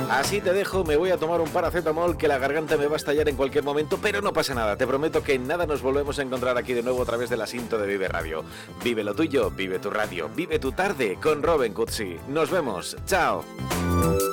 Así te dejo, me voy a tomar un paracetamol que la garganta me va a estallar en cualquier momento, pero no pasa nada, te prometo que en nada nos volvemos a encontrar aquí de nuevo a través del asiento de Vive Radio. Vive lo tuyo, vive tu radio, vive tu tarde con Robin Cutsi. Nos vemos, chao.